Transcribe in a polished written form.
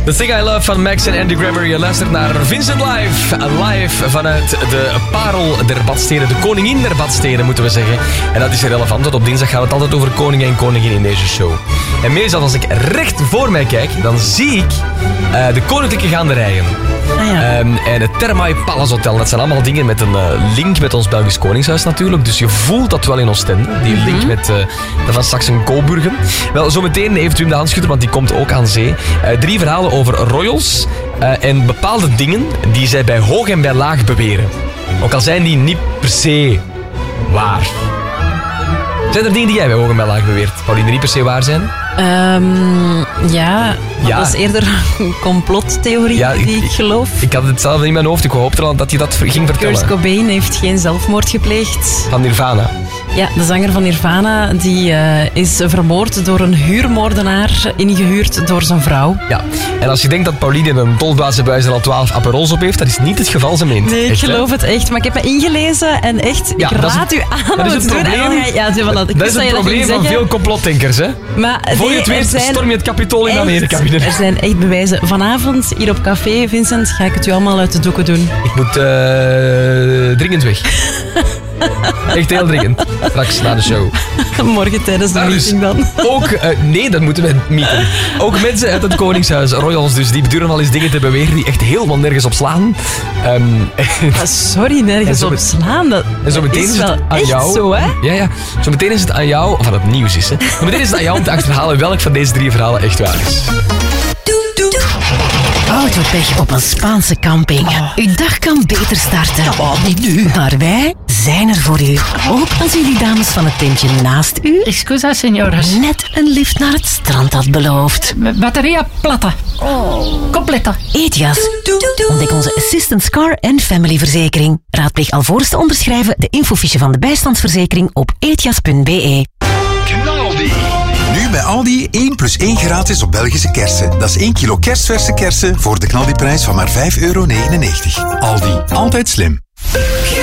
The Thing I Love van Max en Andy Grammer. Je luistert naar Vincent live vanuit de parel der badsteden. De koningin der badsteden, moeten we zeggen. En dat is relevant, want op dinsdag gaat het altijd over koningen en koningin in deze show. En meestal als ik recht voor mij kijk, dan zie ik de koninklijke gaanderijen. Ah, ja. En het Thermae Palace Hotel. Dat zijn allemaal dingen met een link met ons Belgisch Koningshuis natuurlijk. Dus je voelt dat wel in Oostende. Die link met de van Saxen-Coburgen. Wel, zometeen heeft Wim de Handschutter, want die komt ook aan zee. 3 verhalen over royals en bepaalde dingen die zij bij hoog en bij laag beweren. Ook al zijn die niet per se waar. Zijn er dingen die jij bij hoog en bij laag beweert, Pauline, die niet per se waar zijn? Ja, dat is eerder een complottheorie die ik geloof. Ik had het zelf in mijn hoofd. Ik hoopte al dat je dat ging vertellen. Kurt Cobain heeft geen zelfmoord gepleegd. Van Nirvana. Ja, de zanger van Nirvana die is vermoord door een huurmoordenaar, ingehuurd door zijn vrouw. Ja, en als je denkt dat Pauline een dolblazenbuis en al 12 aperols op heeft, dat is niet het geval, ze meent. Nee, ik geloof het echt. Maar ik heb me ingelezen en echt, ik raad u aan dat is om het te doen. probleem, dat is het probleem van veel complotdenkers, hè? Maar voor je het weet storm je het Capitool in Amerika binnen. Er zijn echt bewijzen. Vanavond, hier op café, Vincent, ga ik het u allemaal uit de doeken doen. Ik moet dringend weg. Echt heel dringend. Straks na de show. Morgen tijdens de meeting dan. Ook, nee, dat moeten we meeten. Ook mensen uit het Koningshuis, royals dus, die beduren al eens dingen te beweren die echt helemaal nergens op slaan. Sorry, nergens op slaan. Dat en zo meteen is wel echt jou, zo, hè? Ja. Zo meteen is het aan jou, of wat het nieuws is, hè. Zo meteen is het aan jou om te achterhalen welk van deze 3 verhalen echt waar is. Autopech op een Spaanse camping. Uw dag kan beter starten. Niet nu. Maar wij zijn er voor u. Ook als u die dames van het tentje naast u Excusa, señoras. net een lift naar het strand had beloofd. Batteria plata. Completa. Ethias. Ontdek onze Assistance Car en Family verzekering. Raadpleeg alvorens te onderschrijven de infofiche van de bijstandsverzekering op ethias.be. Knaldi. Nu bij Aldi 1 + 1 gratis op Belgische kersen. Dat is 1 kilo kerstverse kersen voor de knaldiprijs van maar €5,99. Aldi, altijd slim.